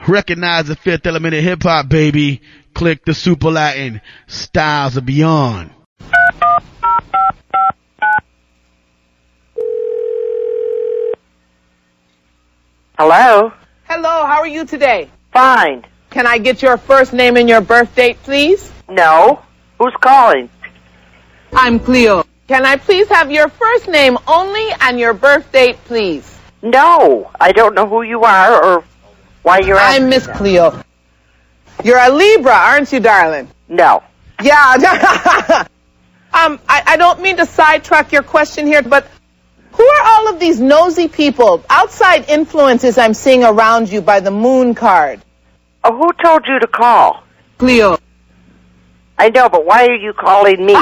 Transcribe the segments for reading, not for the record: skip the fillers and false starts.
Recognize the fifth element of hip-hop, baby. Click the super Latin. Styles are beyond. Hello? Hello, how are you today? Fine. Can I get your first name and your birth date, please? No. Who's calling? I'm Cleo. Can I please have your first name only and your birth date, please? No. I don't know who you are or why you're asking. I'm Miss Cleo. You're a Libra, aren't you, darling? No. Yeah. I don't mean to sidetrack your question here, but who are all of these nosy people, outside influences I'm seeing around you by the moon card? Oh, who told you to call? Cleo. I know, but why are you calling me?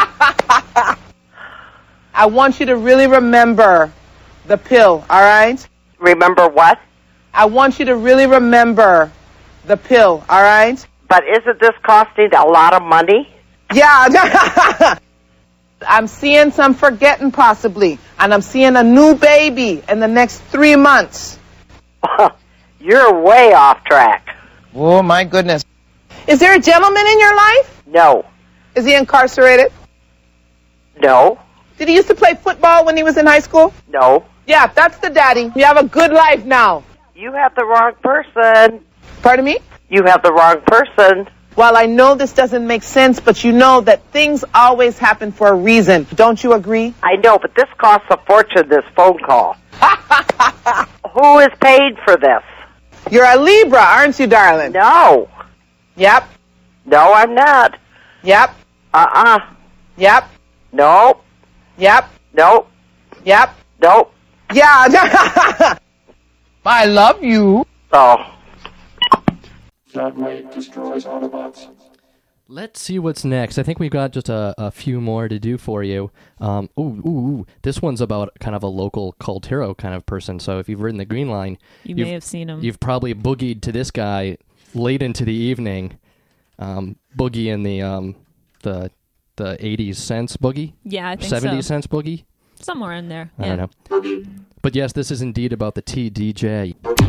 I want you to really remember the pill, all right? Remember what? I want you to really remember the pill, all right? But isn't this costing a lot of money? Yeah. I'm seeing some forgetting possibly, and I'm seeing a new baby in the next 3 months. You're way off track. Oh, my goodness. Is there a gentleman in your life? No. Is he incarcerated? No. Did he used to play football when he was in high school? No. Yeah, that's the daddy. You have a good life now. You have the wrong person. Pardon me? You have the wrong person. Well, I know this doesn't make sense, but you know that things always happen for a reason. Don't you agree? I know, but this costs a fortune, this phone call. Who is paid for this? You're a Libra, aren't you, darling? No. Yep. No, I'm not. Yep. Yep. Nope. Yep. Nope. Yep. Nope. Yeah. I love you. Oh. That rate destroys Autobots. Let's see what's next. I think we've got just a few more to do for you. This one's about kind of a local cult hero kind of person. So if you've ridden the Green Line, you may have seen him. You've probably boogied to this guy late into the evening. Boogie in the 80s cents boogie? Yeah, I think 70s so. cents boogie? Somewhere in there. I don't know. But yes, this is indeed about the TDJ.